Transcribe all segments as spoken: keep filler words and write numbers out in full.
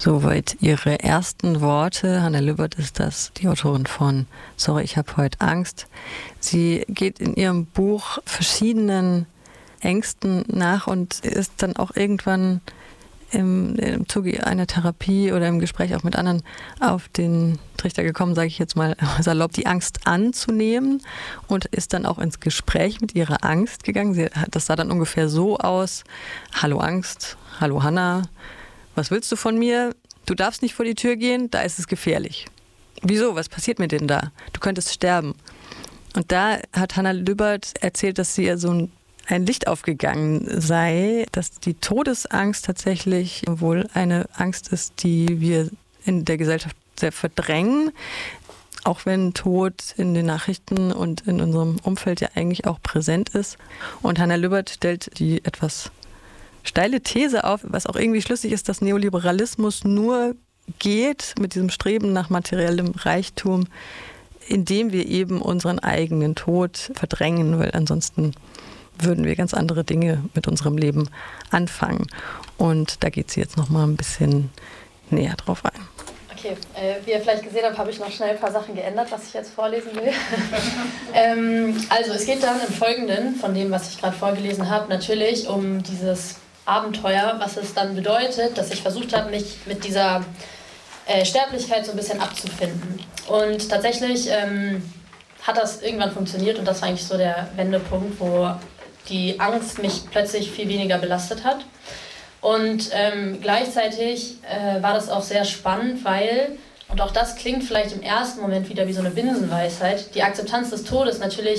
Soweit ihre ersten Worte. Hanna Lübbert ist das, die Autorin von Sorry, ich habe heute Angst. Sie geht in ihrem Buch verschiedenen Ängsten nach und ist dann auch irgendwann im, im Zuge einer Therapie oder im Gespräch auch mit anderen auf den Trichter gekommen, sage ich jetzt mal salopp, die Angst anzunehmen und ist dann auch ins Gespräch mit ihrer Angst gegangen. Sie, das sah dann ungefähr so aus: Hallo Angst, hallo Hanna, was willst du von mir? Du darfst nicht vor die Tür gehen, da ist es gefährlich. Wieso? Was passiert mir denn da? Du könntest sterben. Und da hat Hanna Lübbert erzählt, dass sie ja so ein ein Licht aufgegangen sei, dass die Todesangst tatsächlich wohl eine Angst ist, die wir in der Gesellschaft sehr verdrängen, auch wenn Tod in den Nachrichten und in unserem Umfeld ja eigentlich auch präsent ist. Und Hanna Lübbert stellt die etwas steile These auf, was auch irgendwie schlüssig ist, dass Neoliberalismus nur geht mit diesem Streben nach materiellem Reichtum, indem wir eben unseren eigenen Tod verdrängen, weil ansonsten würden wir ganz andere Dinge mit unserem Leben anfangen. Und da geht sie jetzt noch mal ein bisschen näher drauf ein. Okay, äh, wie ihr vielleicht gesehen habt, habe ich noch schnell ein paar Sachen geändert, was ich jetzt vorlesen will. ähm, also es geht dann im Folgenden, von dem, was ich gerade vorgelesen habe, natürlich um dieses Abenteuer, was es dann bedeutet, dass ich versucht habe, mich mit dieser äh, Sterblichkeit so ein bisschen abzufinden. Und tatsächlich ähm, hat das irgendwann funktioniert und das war eigentlich so der Wendepunkt, wo die Angst mich plötzlich viel weniger belastet hat. Und ähm, gleichzeitig äh, war das auch sehr spannend, weil, und auch das klingt vielleicht im ersten Moment wieder wie so eine Binsenweisheit, die Akzeptanz des Todes natürlich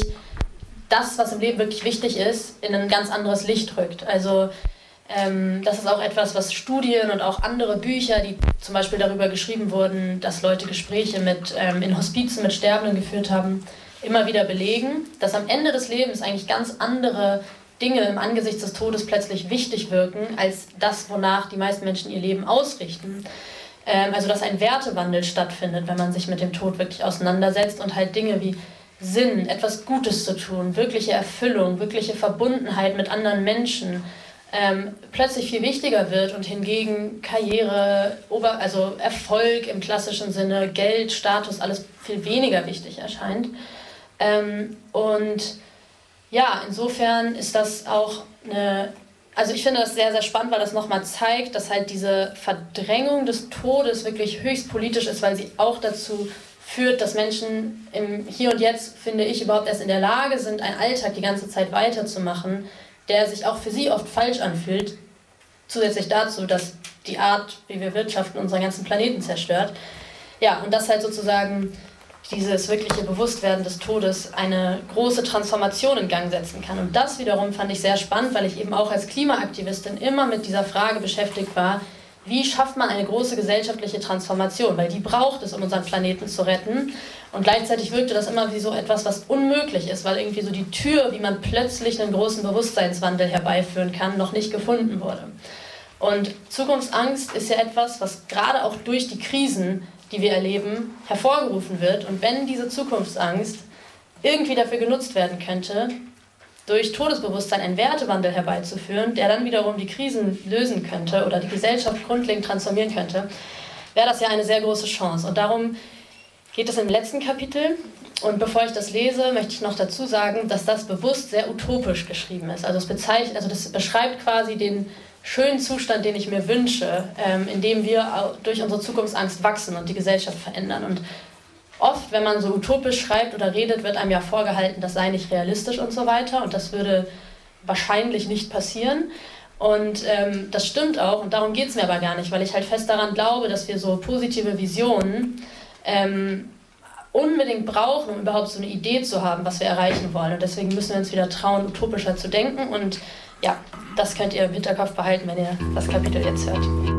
das, was im Leben wirklich wichtig ist, in ein ganz anderes Licht rückt. Also ähm, das ist auch etwas, was Studien und auch andere Bücher, die zum Beispiel darüber geschrieben wurden, dass Leute Gespräche mit, ähm, in Hospizen mit Sterbenden geführt haben, immer wieder belegen, dass am Ende des Lebens eigentlich ganz andere Dinge im Angesicht des Todes plötzlich wichtig wirken, als das, wonach die meisten Menschen ihr Leben ausrichten. Ähm, also dass ein Wertewandel stattfindet, wenn man sich mit dem Tod wirklich auseinandersetzt und halt Dinge wie Sinn, etwas Gutes zu tun, wirkliche Erfüllung, wirkliche Verbundenheit mit anderen Menschen ähm, plötzlich viel wichtiger wird und hingegen Karriere, Ober- also Erfolg im klassischen Sinne, Geld, Status, alles viel weniger wichtig erscheint. Ähm, und ja, insofern ist das auch eine, also ich finde das sehr, sehr spannend, weil das nochmal zeigt, dass halt diese Verdrängung des Todes wirklich höchst politisch ist, weil sie auch dazu führt, dass Menschen im Hier und Jetzt, finde ich, überhaupt erst in der Lage sind, einen Alltag die ganze Zeit weiterzumachen, der sich auch für sie oft falsch anfühlt, zusätzlich dazu, dass die Art, wie wir wirtschaften, unseren ganzen Planeten zerstört. Ja, und das halt sozusagen dieses wirkliche Bewusstwerden des Todes eine große Transformation in Gang setzen kann. Und das wiederum fand ich sehr spannend, weil ich eben auch als Klimaaktivistin immer mit dieser Frage beschäftigt war, wie schafft man eine große gesellschaftliche Transformation? Weil die braucht es, um unseren Planeten zu retten. Und gleichzeitig wirkte das immer wie so etwas, was unmöglich ist, weil irgendwie so die Tür, wie man plötzlich einen großen Bewusstseinswandel herbeiführen kann, noch nicht gefunden wurde. Und Zukunftsangst ist ja etwas, was gerade auch durch die Krisen, die wir erleben, hervorgerufen wird. Und wenn diese Zukunftsangst irgendwie dafür genutzt werden könnte, durch Todesbewusstsein einen Wertewandel herbeizuführen, der dann wiederum die Krisen lösen könnte oder die Gesellschaft grundlegend transformieren könnte, wäre das ja eine sehr große Chance. Und darum geht es im letzten Kapitel. Und bevor ich das lese, möchte ich noch dazu sagen, dass das bewusst sehr utopisch geschrieben ist. Also es bezeichnet, also das beschreibt quasi den schönen Zustand, den ich mir wünsche, ähm, in dem wir durch unsere Zukunftsangst wachsen und die Gesellschaft verändern. Und oft, wenn man so utopisch schreibt oder redet, wird einem ja vorgehalten, das sei nicht realistisch und so weiter. Und das würde wahrscheinlich nicht passieren. Und ähm, das stimmt auch. Und darum geht es mir aber gar nicht, weil ich halt fest daran glaube, dass wir so positive Visionen ähm, unbedingt brauchen, um überhaupt so eine Idee zu haben, was wir erreichen wollen. Und deswegen müssen wir uns wieder trauen, utopischer zu denken. Und ja, das könnt ihr im Hinterkopf behalten, wenn ihr das Kapitel jetzt hört.